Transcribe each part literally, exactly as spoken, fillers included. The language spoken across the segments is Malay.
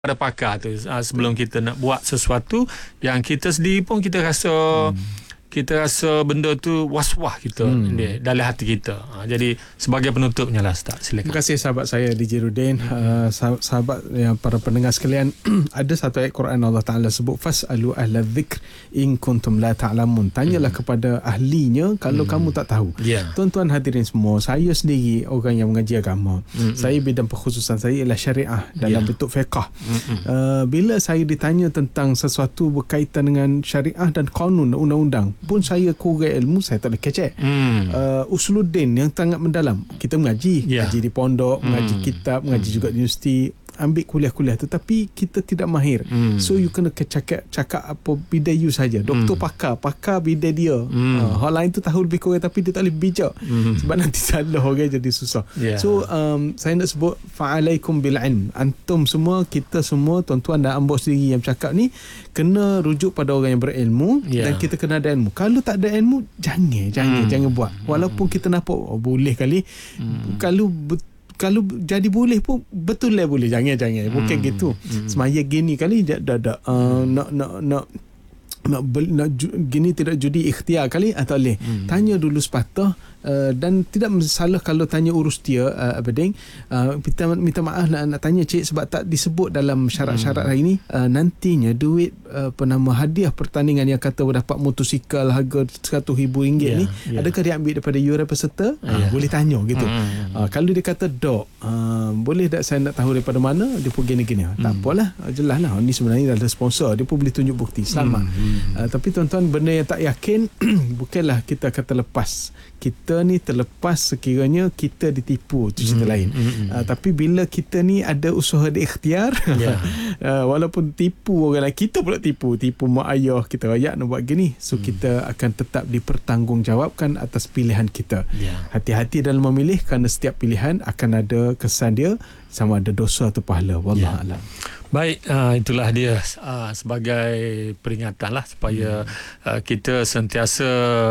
pada pakar tu uh, sebelum kita nak buat sesuatu yang kita sendiri pun kita rasa hmm. kita rasa benda tu was-was kita hmm. dia, dalam hati kita. Ha, jadi sebagai penutupnya lah Ustaz, silakan. Terima kasih sahabat saya D J Rudin. Uh, sahabat yang para pendengar sekalian, ada satu ayat Quran Allah Taala sebut fasalu ahla dzikr in kuntum la ta'lamun. Tanyalah hmm. kepada ahlinya kalau hmm. kamu tak tahu. Yeah. Tuan-tuan hadirin semua, saya sendiri orang yang mengaji agama. Hmm. Saya bidang perkhususan saya ialah syariah dalam yeah. bentuk fiqh. Hmm. Uh, bila saya ditanya tentang sesuatu berkaitan dengan syariah dan kanun undang-undang, pun saya kurang ilmu, saya tak boleh kecek. Hmm. Uh, usuluddin yang sangat mendalam. Kita mengaji, yeah. mengaji di pondok, hmm. mengaji kitab, mengaji hmm. juga di universiti, ambil kuliah-kuliah tu, tapi kita tidak mahir. Hmm. So you kena cakap cakap apa bidai you saja. Doktor hmm. pakar, pakar bidai dia. Hmm. Uh, hal lain tu tahu lebih kurang tapi dia tak boleh bijak. Hmm. Sebab nanti salah orang jadi susah. Yeah. So um, saya nak sebut fa'alaikum bil ilm. Antum semua, kita semua, tuan-tuan dan ambos sendiri yang cakap ni kena rujuk pada orang yang berilmu, yeah. dan kita kena ada ilmu. Kalau tak ada ilmu, jangan, jangan, hmm. jangan buat. Walaupun kita nampak oh, boleh kali. Hmm. Kalau betul kalau jadi boleh pun betul lah boleh, jangan jangan bukan hmm. gitu. Hmm. Semaya gini kali dah dah, dah uh, nak nak nak nak, nak gini tidak judi ikhtiar kali atau boleh. Hmm. Tanya dulu sepatah. Uh, dan tidak salah kalau tanya urus dia uh, Abading. Uh, minta, minta maaf nak, nak tanya cik sebab tak disebut dalam syarat-syarat hari ini. Uh, nantinya duit uh, penama hadiah pertandingan yang kata dapat motosikal harga seratus ribu ringgit yeah, ni yeah. adakah dia ambil daripada yuran peserta? Uh, yeah. Boleh tanya gitu. Mm. Uh, kalau dia kata dok, uh, boleh tak saya nak tahu daripada mana? Dia pun gini-gini. Mm. Tak apalah, jelas lah ni sebenarnya adalah sponsor. Dia pun boleh tunjuk bukti. Selamat. Mm. Uh, tapi tuan-tuan, benda yang tak yakin bukanlah kita kata lepas. Kita ni terlepas sekiranya kita ditipu, itu cerita hmm, lain. Hmm, hmm. Uh, tapi bila kita ni ada usaha di ikhtiar, yeah. uh, walaupun tipu orang lain, kita pula tipu, tipu mak ayah kita rakyat nak buat gini, so hmm. kita akan tetap dipertanggungjawabkan atas pilihan kita. Yeah. Hati-hati dalam memilih kerana setiap pilihan akan ada kesan dia, sama ada dosa atau pahala. Wallah alam. Baik, uh, itulah dia uh, sebagai peringatan lah supaya hmm. uh, kita sentiasa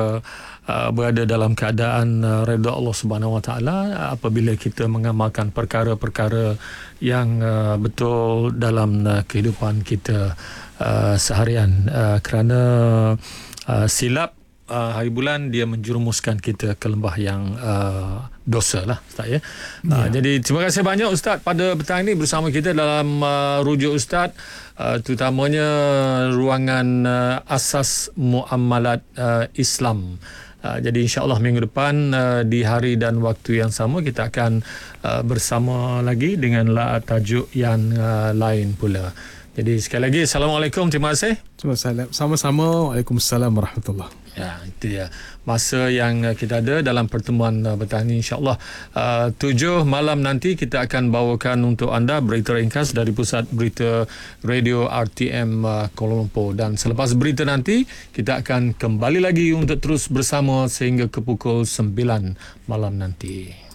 uh, berada dalam keadaan uh, redha Allah Subhanahu Wa Taala apabila kita mengamalkan perkara-perkara yang uh, betul dalam uh, kehidupan kita uh, seharian, uh, kerana uh, silap Uh, hari bulan dia menjerumuskan kita ke lembah yang uh, dosa lah Ustaz ya. Uh, ya. Jadi terima kasih banyak Ustaz pada petang ini bersama kita dalam uh, rujuk Ustaz, uh, terutamanya ruangan uh, asas muamalat uh, Islam. Uh, jadi insya-Allah minggu depan uh, di hari dan waktu yang sama kita akan uh, bersama lagi dengan la tajuk yang uh, lain pula. Jadi sekali lagi Assalamualaikum, terima kasih. Sama-sama. Waalaikumsalam warahmatullahi. Ya, itu dia masa yang kita ada dalam pertemuan uh, petang ini. InsyaAllah uh, tujuh malam nanti kita akan bawakan untuk anda berita ringkas dari Pusat Berita Radio R T M uh, Kuala Lumpur. Dan selepas berita nanti kita akan kembali lagi untuk terus bersama sehingga ke pukul sembilan malam nanti.